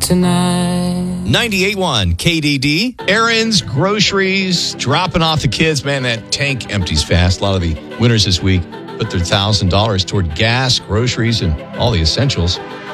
tonight. 98.1 KDD. Errands, groceries, dropping off the kids. Man, that tank empties fast. A lot of the winners this week put their $1,000 toward gas, groceries, and all the essentials.